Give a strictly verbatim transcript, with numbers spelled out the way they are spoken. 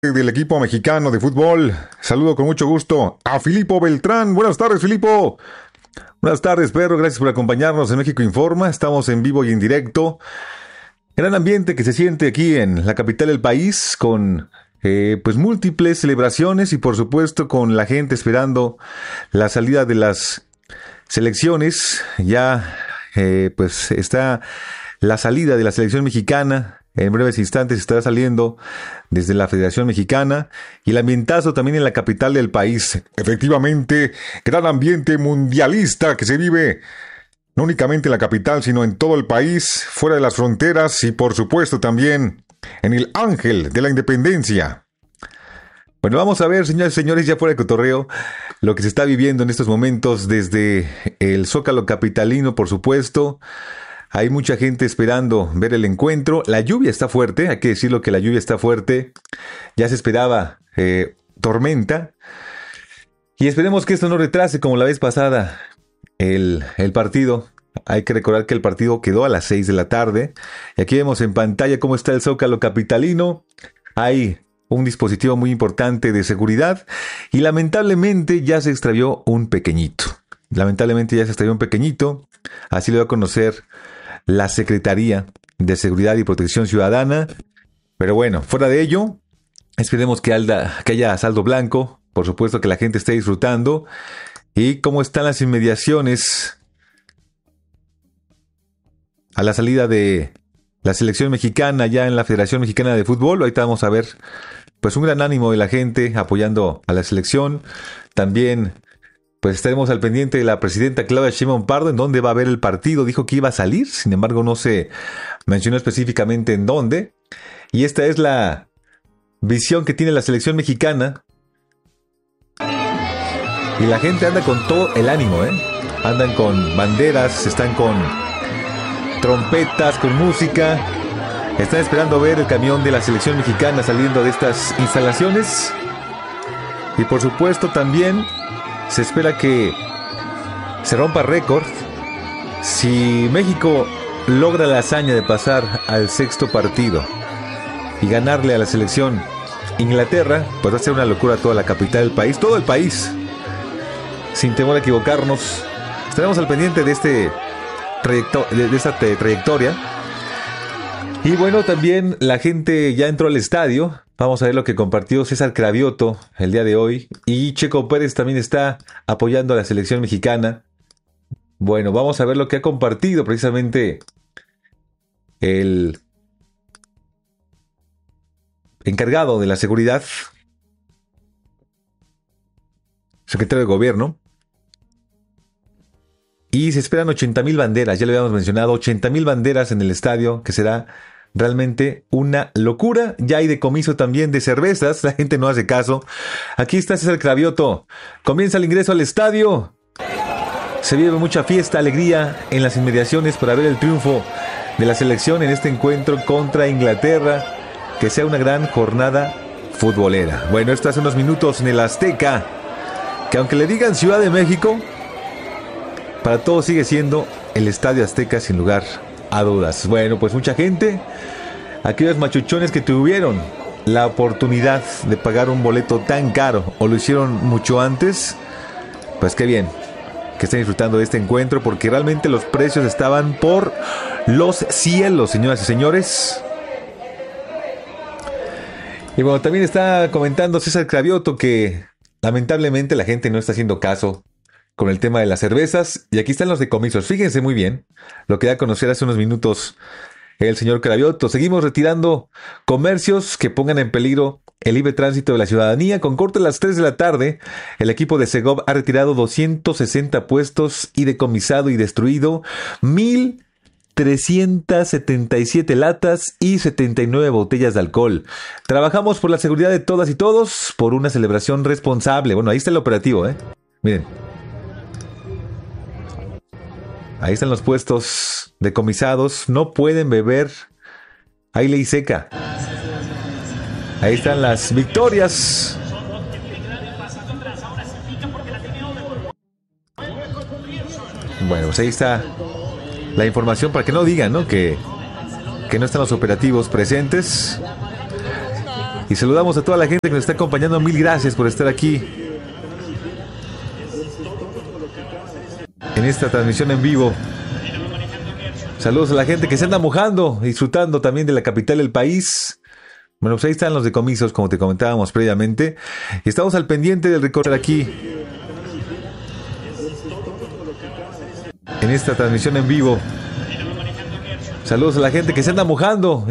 Del equipo mexicano de fútbol. Saludo con mucho gusto a Filipo Beltrán. Buenas tardes, Filipo. Buenas tardes, Pedro. Gracias por acompañarnos en México Informa. Estamos en vivo y en directo. Gran ambiente que se siente aquí en la capital del país, con eh, pues múltiples celebraciones y por supuesto con la gente esperando la salida de las selecciones. Ya eh, pues está la salida de la selección mexicana. En breves instantes estará saliendo desde la Federación Mexicana y el ambientazo también en la capital del país. Efectivamente, gran ambiente mundialista que se vive no únicamente en la capital, sino en todo el país, fuera de las fronteras y por supuesto también en el Ángel de la Independencia. Bueno, vamos a ver, señores y señores, ya fuera de cotorreo, lo que se está viviendo en estos momentos desde el Zócalo capitalino, por supuesto. Hay mucha gente esperando ver el encuentro. La lluvia está fuerte, hay que decirlo que la lluvia está fuerte. Ya se esperaba eh, tormenta. Y esperemos que esto no retrase como la vez pasada el, el partido. Hay que recordar que el partido quedó a las seis de la tarde. Y aquí vemos en pantalla cómo está el Zócalo capitalino. Hay un dispositivo muy importante de seguridad. Y lamentablemente ya se extravió un pequeñito. Lamentablemente ya se extravió un pequeñito. Así lo va a conocer la Secretaría de Seguridad y Protección Ciudadana. Pero bueno, fuera de ello, esperemos que, alda, que haya saldo blanco. Por supuesto que la gente esté disfrutando. Y cómo están las inmediaciones a la salida de la selección mexicana ya en la Federación Mexicana de Fútbol. Ahorita vamos a ver pues un gran ánimo de la gente apoyando a la selección. También pues estaremos al pendiente de la presidenta Claudia Sheinbaum Pardo, en dónde va a haber el partido. Dijo que iba a salir, sin embargo no se mencionó específicamente en dónde. Y esta es la visión que tiene la selección mexicana. Y la gente anda con todo el ánimo, ¿eh? Andan con banderas, están con trompetas, con música. Están esperando ver el camión de la selección mexicana saliendo de estas instalaciones. Y por supuesto también se espera que se rompa récord. Si México logra la hazaña de pasar al sexto partido y ganarle a la selección Inglaterra, pues va a ser una locura toda la capital del país, todo el país. Sin temor a equivocarnos, estaremos al pendiente de este trayecto- de, de esta te- trayectoria. Y bueno, también la gente ya entró al estadio. Vamos a ver lo que compartió César Cravioto el día de hoy. Y Checo Pérez también está apoyando a la selección mexicana. Bueno, vamos a ver lo que ha compartido precisamente el encargado de la seguridad, secretario de Gobierno. Y se esperan ochenta mil banderas, ya lo habíamos mencionado, ochenta mil banderas en el estadio, que será realmente una locura. Ya hay decomiso también de cervezas, la gente no hace caso. Aquí está César Cravioto. Comienza el ingreso al estadio. Se vive mucha fiesta, alegría en las inmediaciones para ver el triunfo de la selección en este encuentro contra Inglaterra. Que sea una gran jornada futbolera. Bueno, esto hace unos minutos en el Azteca, que aunque le digan Ciudad de México, para todos sigue siendo el Estadio Azteca sin lugar a dudas. Bueno, pues mucha gente, aquellos machuchones que tuvieron la oportunidad de pagar un boleto tan caro o lo hicieron mucho antes, pues qué bien que estén disfrutando de este encuentro, porque realmente los precios estaban por los cielos, señoras y señores. Y bueno, también está comentando César Cravioto que lamentablemente la gente no está haciendo caso con el tema de las cervezas. Y aquí están los decomisos. Fíjense muy bien lo que da a conocer hace unos minutos el señor Cravioto. Seguimos retirando comercios que pongan en peligro el libre tránsito de la ciudadanía. Con corte a las tres de la tarde, el equipo de Segov ha retirado doscientos sesenta puestos y decomisado y destruido mil trescientas setenta y siete latas y setenta y nueve botellas de alcohol. Trabajamos por la seguridad de todas y todos, por una celebración responsable. Bueno, ahí está el operativo, ¿eh? Miren. Ahí están los puestos decomisados. No pueden beber. Hay ley seca. Ahí están las victorias. Bueno, pues ahí está la información para que no digan, ¿no? Que, que no están los operativos presentes. Y saludamos a toda la gente que nos está acompañando. Mil gracias por estar aquí en esta transmisión en vivo. Saludos a la gente que se anda mojando, disfrutando también de la capital del país. Bueno, pues ahí están los decomisos, como te comentábamos previamente. Y estamos al pendiente del recorrer aquí en esta transmisión en vivo. Saludos a la gente que se anda mojando.